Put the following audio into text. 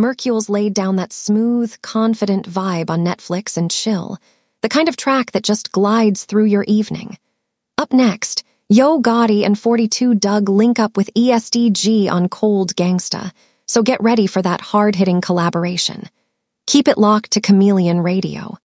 Mercules laid down that smooth, confident vibe on Netflix and chill, the kind of track that just glides through your evening. Up next, Yo Gotti and 42 Dugg link up with ESDG on Cold Gangsta, so get ready for that hard-hitting collaboration. Keep it locked to Chameleon Radio.